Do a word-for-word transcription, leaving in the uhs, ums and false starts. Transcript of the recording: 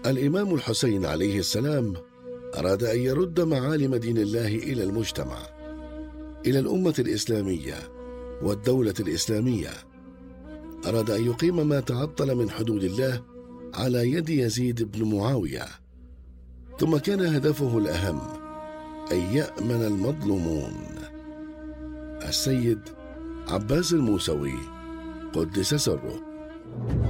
الإمام الحسين عليه السلام أراد أن يرد معالم دين الله إلى المجتمع، إلى الأمة الإسلامية والدولة الإسلامية. أراد أن يقيم ما تعطل من حدود الله على يد يزيد بن معاوية. ثم كان هدفه الأهم أن يأمن المظلومون. السيد عباس الموسوي قدس سره.